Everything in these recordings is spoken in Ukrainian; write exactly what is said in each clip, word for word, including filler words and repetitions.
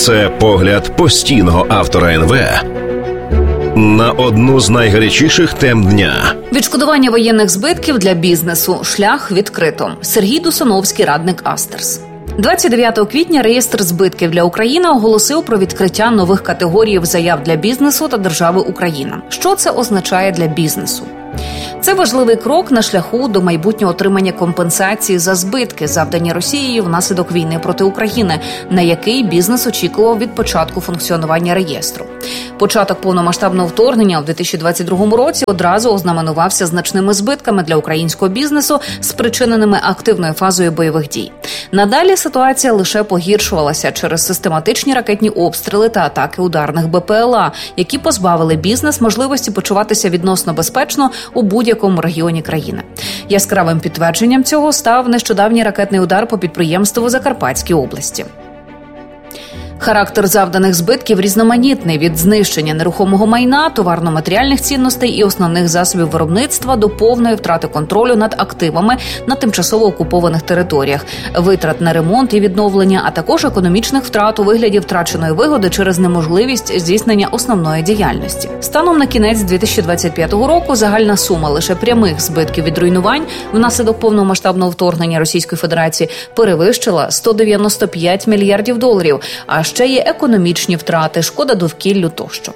Це погляд постійного автора ен ве на одну з найгарячіших тем дня. Відшкодування воєнних збитків для бізнесу. Шлях відкрито. Сергій Дусановський, радник Астерс. двадцять дев'ятого квітня реєстр збитків для України оголосив про відкриття нових категорій заяв для бізнесу та держави Україна. Що це означає для бізнесу? Це важливий крок на шляху до майбутнього отримання компенсації за збитки, завдані Росією внаслідок війни проти України, на який бізнес очікував від початку функціонування реєстру. Початок повномасштабного вторгнення у дві тисячі двадцять другому році одразу ознаменувався значними збитками для українського бізнесу, спричиненими активною фазою бойових дій. Надалі ситуація лише погіршувалася через систематичні ракетні обстріли та атаки ударних бе пе ел а, які позбавили бізнес можливості почуватися відносно безпечно у будь-якому регіоні країни. Яскравим підтвердженням цього став нещодавній ракетний удар по підприємству в Закарпатській області. Характер завданих збитків різноманітний – від знищення нерухомого майна, товарно-матеріальних цінностей і основних засобів виробництва до повної втрати контролю над активами на тимчасово окупованих територіях, витрат на ремонт і відновлення, а також економічних втрат у вигляді втраченої вигоди через неможливість здійснення основної діяльності. Станом на кінець дві тисячі двадцять п'ятого року загальна сума лише прямих збитків від руйнувань внаслідок повномасштабного вторгнення Російської Федерації перевищила сто дев'яносто п'ять мільярдів доларів, а ще є економічні втрати, шкода довкіллю тощо.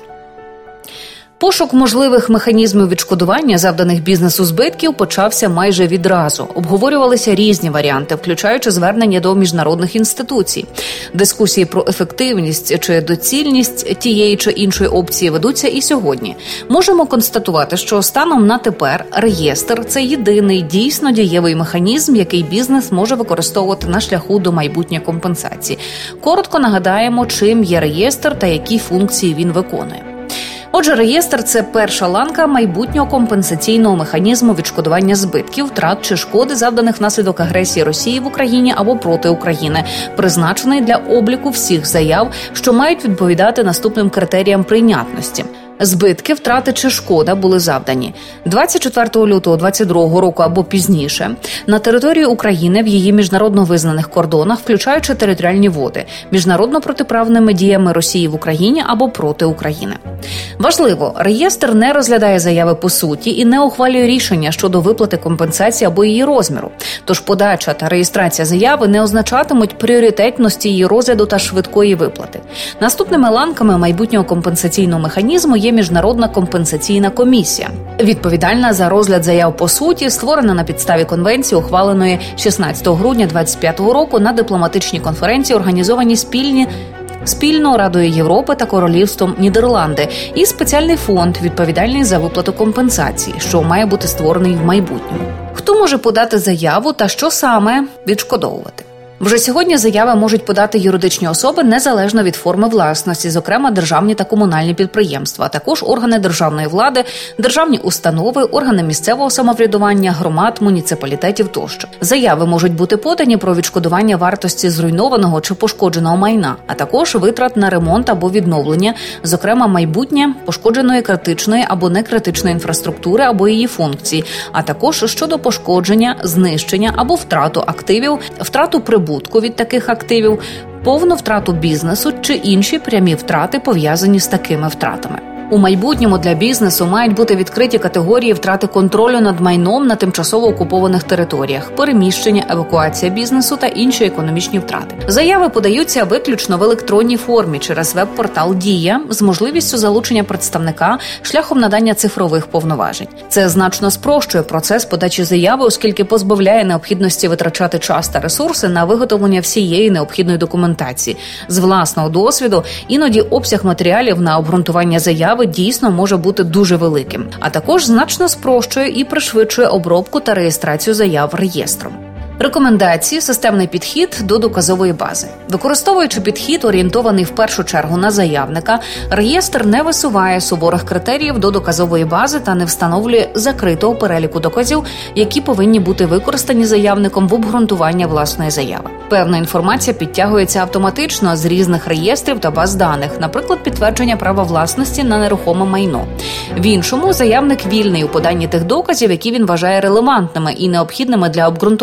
Пошук можливих механізмів відшкодування завданих бізнесу збитків почався майже відразу. Обговорювалися різні варіанти, включаючи звернення до міжнародних інституцій. Дискусії про ефективність чи доцільність тієї чи іншої опції ведуться і сьогодні. Можемо констатувати, що станом на тепер реєстр – це єдиний дійсно дієвий механізм, який бізнес може використовувати на шляху до майбутньої компенсації. Коротко нагадаємо, чим є реєстр та які функції він виконує. Отже, реєстр – це перша ланка майбутнього компенсаційного механізму відшкодування збитків, втрат чи шкоди, завданих внаслідок агресії Росії в Україні або проти України, призначений для обліку всіх заяв, що мають відповідати наступним критеріям прийнятності. Збитки, втрати чи шкода були завдані двадцять четвертого лютого двадцять другого року або пізніше на території України в її міжнародно визнаних кордонах, включаючи територіальні води, міжнародно протиправними діями Росії в Україні або проти України. Важливо, реєстр не розглядає заяви по суті і не ухвалює рішення щодо виплати компенсації або її розміру. Тож подача та реєстрація заяви не означатимуть пріоритетності її розгляду та швидкої виплати. Наступними ланками майбутнього компенсаційного механізму є Міжнародна компенсаційна комісія, відповідальна за розгляд заяв по суті, створена на підставі конвенції, ухваленої шістнадцятого грудня двадцять п'ятого року на дипломатичній конференції, організованій спільні спільно Радою Європи та Королівством Нідерланди, і спеціальний фонд, відповідальний за виплату компенсації, що має бути створений в майбутньому. Хто може подати заяву та що саме відшкодовувати? Вже сьогодні заяви можуть подати юридичні особи незалежно від форми власності, зокрема державні та комунальні підприємства, а також органи державної влади, державні установи, органи місцевого самоврядування, громад, муніципалітетів тощо. Заяви можуть бути подані про відшкодування вартості зруйнованого чи пошкодженого майна, а також витрат на ремонт або відновлення, зокрема майбутнє пошкодженої критичної або некритичної інфраструктури або її функцій, а також щодо пошкодження, знищення або втрату активів, втрату прибутку від таких активів, повну втрату бізнесу чи інші прямі втрати, пов'язані з такими втратами. У майбутньому для бізнесу мають бути відкриті категорії втрати контролю над майном на тимчасово окупованих територіях, переміщення, евакуація бізнесу та інші економічні втрати. Заяви подаються виключно в електронній формі через веб-портал «Дія» з можливістю залучення представника шляхом надання цифрових повноважень. Це значно спрощує процес подачі заяви, оскільки позбавляє необхідності витрачати час та ресурси на виготовлення всієї необхідної документації. З власного досвіду іноді обсяг матеріалів на обґрунтування заяви дійсно може бути дуже великим, а також значно спрощує і пришвидшує обробку та реєстрацію заяв реєстром. Рекомендації – системний підхід до доказової бази. Використовуючи підхід, орієнтований в першу чергу на заявника, реєстр не висуває суворих критеріїв до доказової бази та не встановлює закритого переліку доказів, які повинні бути використані заявником в обґрунтуванні власної заяви. Певна інформація підтягується автоматично з різних реєстрів та баз даних, наприклад, підтвердження права власності на нерухоме майно. В іншому заявник вільний у поданні тих доказів, які він вважає релевантними і необхідними для обґрунтування заяви,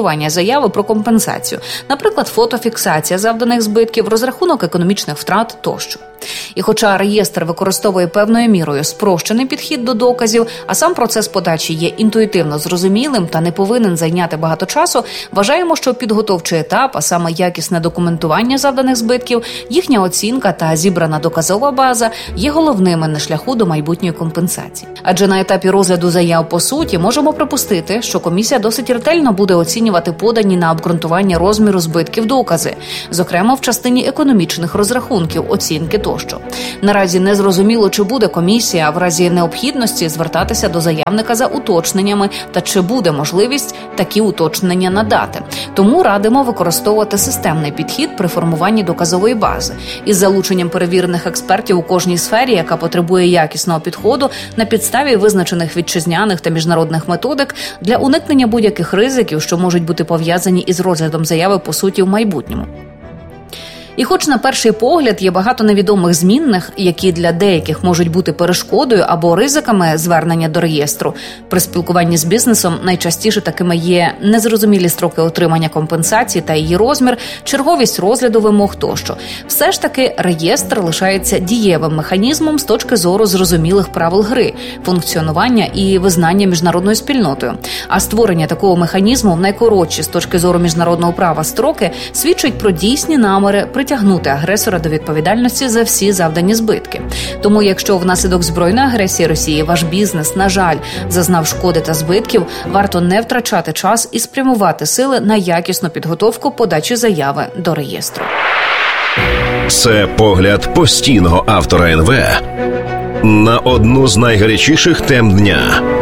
заяви про компенсацію, наприклад, фотофіксація завданих збитків, розрахунок економічних втрат тощо. І хоча реєстр використовує певною мірою спрощений підхід до доказів, а сам процес подачі є інтуїтивно зрозумілим та не повинен зайняти багато часу, вважаємо, що підготовчий етап, а саме якісне документування завданих збитків, їхня оцінка та зібрана доказова база є головними на шляху до майбутньої компенсації. Адже на етапі розгляду заяв по суті можемо припустити, що комісія досить ретельно буде оцінювати подані на обґрунтування розміру збитків докази, зокрема в частині економічних розрахунків, оцінки тощо. Наразі не зрозуміло, чи буде комісія в разі необхідності звертатися до заявника за уточненнями та чи буде можливість такі уточнення надати. Тому радимо використовувати системний підхід при формуванні доказової бази із залученням перевірених експертів у кожній сфері, яка потребує якісного підходу на підставі визначених вітчизняних та міжнародних методик для уникнення будь-яких ризиків, що можуть бути пов'язані із розглядом заяви по суті в майбутньому. І хоч на перший погляд є багато невідомих змінних, які для деяких можуть бути перешкодою або ризиками звернення до реєстру, при спілкуванні з бізнесом найчастіше такими є незрозумілі строки отримання компенсації та її розмір, черговість розгляду вимог тощо. Все ж таки реєстр лишається дієвим механізмом з точки зору зрозумілих правил гри, функціонування і визнання міжнародною спільнотою. А створення такого механізму в найкоротші з точки зору міжнародного права строки свідчить про дійсні наміри притягнути агресора до відповідальності за всі завдані збитки. Тому, якщо внаслідок збройної агресії Росії ваш бізнес, на жаль, зазнав шкоди та збитків, варто не втрачати час і спрямувати сили на якісну підготовку подачі заяви до реєстру. Це погляд постійного автора ен ве на одну з найгарячіших тем дня.